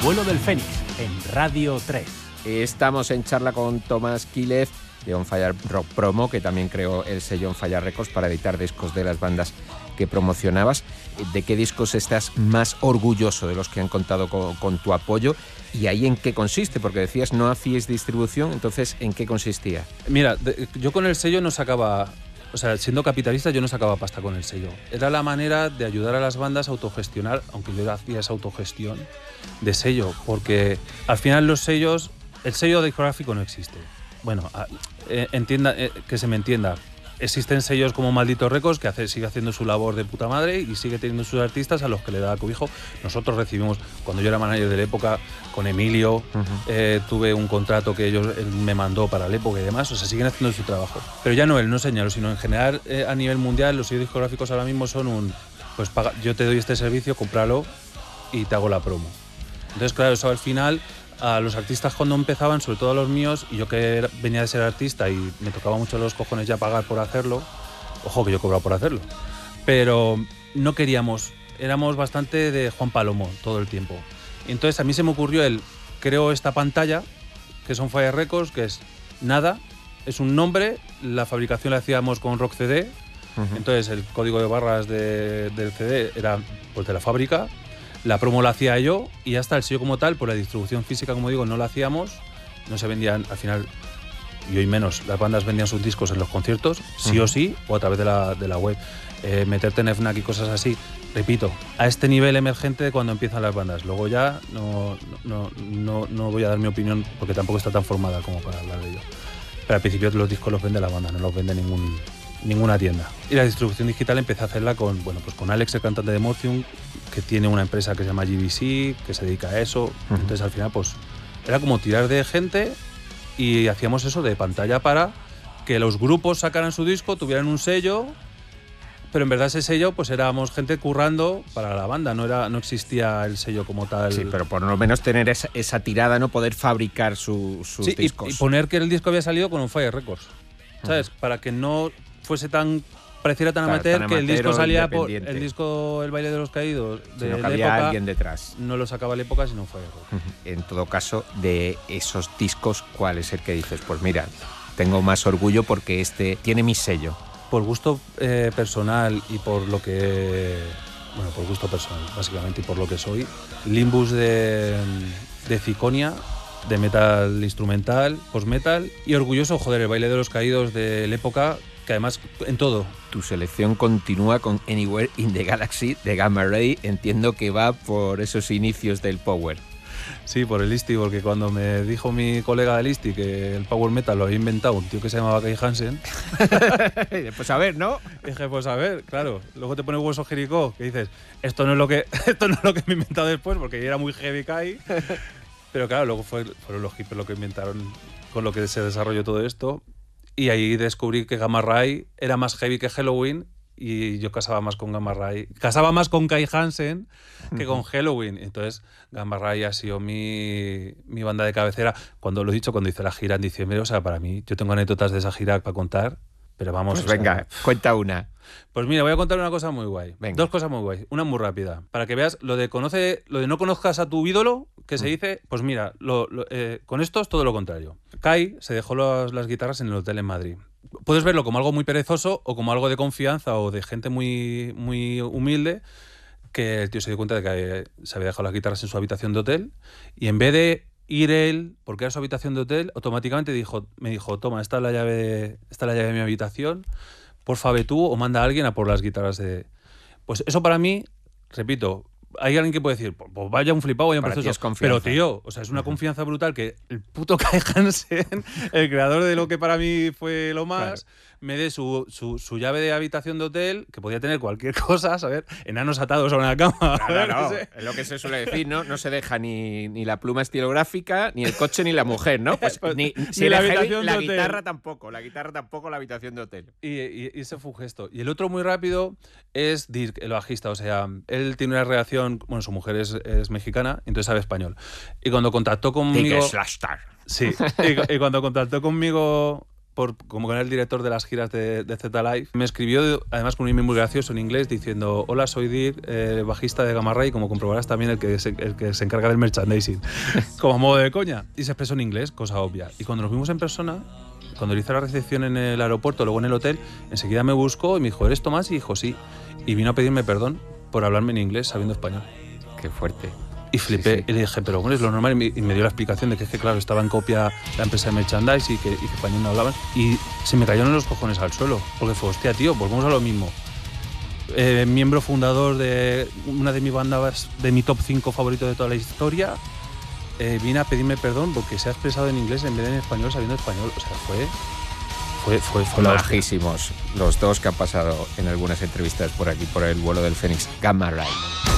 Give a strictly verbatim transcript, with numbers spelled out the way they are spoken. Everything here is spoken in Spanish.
vuelo del Fénix, en Radio tres. Estamos en charla con Tomás Quílez de On Fire Rock Promo, que también creó el sello On Fire Records para editar discos de las bandas que promocionabas. ¿De qué discos estás más orgulloso de los que han contado con, con tu apoyo? ¿Y ahí en qué consiste? Porque decías no hacíais distribución, entonces ¿en qué consistía? Mira, de, yo con el sello no sacaba... O sea, siendo capitalista yo no sacaba pasta con el sello. Era la manera de ayudar a las bandas a autogestionar, aunque yo hacía esa autogestión de sello, porque al final los sellos, el sello discográfico no existe. Bueno, eh, entienda, eh, que se me entienda. Existen sellos como Maldito Records que hace, sigue haciendo su labor de puta madre y sigue teniendo sus artistas a los que le da cobijo. Nosotros recibimos, cuando yo era manager de la época, con Emilio, uh-huh. eh, tuve un contrato que ellos él me mandó para la época y demás, o sea, siguen haciendo su trabajo. Pero ya no él, no señalo, sino en general eh, a nivel mundial los sellos discográficos ahora mismo son un, pues paga, yo te doy este servicio, cómpralo y te hago la promo. Entonces, claro, eso al final... A los artistas cuando empezaban, sobre todo a los míos, y yo que era, venía de ser artista y me tocaba mucho los cojones ya pagar por hacerlo, ojo que yo cobraba por hacerlo, pero no queríamos, éramos bastante de Juan Palomo todo el tiempo. Y entonces a mí se me ocurrió el, creo esta pantalla, que son Fire Records, que es nada, es un nombre, la fabricación la hacíamos con Rock C D, uh-huh. Entonces el código de barras de, del C D era pues, de la fábrica. La promo la hacía yo y hasta el sello como tal, por la distribución física, como digo, no la hacíamos, no se vendían, al final, y hoy menos, las bandas vendían sus discos en los conciertos, sí uh-huh. o sí, o a través de la, de la web. Eh, meterte en FNAC y cosas así, repito, a este nivel emergente de cuando empiezan las bandas. Luego ya no, no, no, no voy a dar mi opinión porque tampoco está tan formada como para hablar de ello. Pero al principio los discos los vende la banda, no los vende ningún... ninguna tienda. Y la distribución digital empecé a hacerla con, bueno, pues con Alex, el cantante de Morphium, que tiene una empresa que se llama G B C, que se dedica a eso. Uh-huh. Entonces al final pues era como tirar de gente y hacíamos eso de pantalla para que los grupos sacaran su disco, tuvieran un sello, pero en verdad ese sello pues éramos gente currando para la banda, no era no existía el sello como tal. Sí, pero por lo menos tener esa, esa tirada, no poder fabricar su, sus sí, discos. Y, y poner que el disco había salido con On Fire Records, ¿sabes? Uh-huh. Para que no fuese tan pareciera tan, claro, amateur, tan amateur que el disco salía por el disco El Baile de los Caídos de sino que la había época, alguien detrás. No lo sacaba la época, sino fue uh-huh. En todo caso, de esos discos, ¿cuál es el que dices? Pues mira, tengo más orgullo porque este tiene mi sello. Por gusto eh, personal y por lo que bueno, por gusto personal, básicamente, y por lo que soy, Limbus de de Ciconia, de metal instrumental, post-metal, y orgulloso, joder, El Baile de los Caídos de la época, que además en todo. Tu selección continúa con Anywhere in the Galaxy de Gamma Ray. Entiendo que va por esos inicios del power. Sí, por el Isti, porque cuando me dijo mi colega del Isti que el power metal lo había inventado un tío que se llamaba Kai Hansen, pues a ver, ¿no? Dije, pues a ver, claro. Luego te pone Hueso Jericó, que dices, esto no es lo que esto no es lo que me he inventado después, porque era muy heavy Kai. Pero claro, luego fue, fueron los hippies lo que inventaron, con lo que se desarrolló todo esto. Y ahí descubrí que Gamma Ray era más heavy que Helloween y yo casaba más con Gamma Ray. Casaba más con Kai Hansen que con Helloween. Entonces, Gamma Ray ha sido mi, mi banda de cabecera. Cuando lo he dicho, cuando hice la gira en diciembre, o sea, para mí, yo tengo anécdotas de esa gira para contar, pero vamos... Pues venga, sea, cuenta una. Pues mira, voy a contar una cosa muy guay. Venga. Dos cosas muy guay. Una muy rápida. Para que veas lo de conoce, lo de no conozcas a tu ídolo, que se dice, pues mira, lo, lo, eh, con esto es todo lo contrario. Kai se dejó los, las guitarras en el hotel en Madrid. Puedes verlo como algo muy perezoso o como algo de confianza o de gente muy, muy humilde, que el tío se dio cuenta de que se había dejado las guitarras en su habitación de hotel y en vez de ir él, porque era su habitación de hotel, automáticamente dijo, me dijo, toma, esta es la llave de, esta es la llave de mi habitación, porfa ve tú o manda a alguien a por las guitarras de... Pues eso para mí, repito, hay alguien que puede decir, pues vaya un flipado, vaya un proceso. Pero tío, o sea, es una uh-huh. confianza brutal que el puto Kai Hansen, el creador de lo que para mí fue lo más, claro. me dé su, su, su llave de habitación de hotel, que podía tener cualquier cosa, ¿sabes? Enanos atados a una cama. Claro, no, no. Es lo que se suele decir, ¿no? No se deja ni, ni la pluma estilográfica, ni el coche, ni la mujer, ¿no? Pues, pues ni, ni si la habitación la guitarra hotel. tampoco, la guitarra tampoco, la habitación de hotel. Y, y, y ese fue un gesto. Y el otro muy rápido es Dirk, el bajista, o sea, él tiene una relación, bueno, su mujer es, es mexicana, entonces sabe español. Y cuando contactó conmigo... Dirk Slashdar. Sí, y, y cuando contactó conmigo por, como era el director de las giras de, de Z-Live, me escribió, además con un email muy gracioso en inglés, diciendo: hola, soy Dir, eh, bajista de Gamma Ray, como comprobarás también el que, se, el que se encarga del merchandising, como modo de coña. Y se expresó en inglés, cosa obvia. Y cuando nos vimos en persona, cuando le hice la recepción en el aeropuerto, luego en el hotel, enseguida me buscó y me dijo: ¿eres Tomás? Y dijo: sí. Y vino a pedirme perdón por hablarme en inglés sabiendo español. Qué fuerte. Y flipé, sí, sí. Y le dije, pero bueno, es lo normal. Y me, y me dio la explicación de que es que, claro, estaba en copia la empresa de merchandising y que, y que español no hablaban. Y se me cayeron los cojones al suelo. Porque fue, hostia, tío, volvemos a lo mismo. Eh, miembro fundador de una de mis bandas, de mi top cinco favorito de toda la historia, eh, vine a pedirme perdón porque se ha expresado en inglés en vez de en español, sabiendo español. O sea, fue... Fue, fue, fue majísimos los dos que han pasado en algunas entrevistas por aquí, por el vuelo del Fénix. Gamma Ray.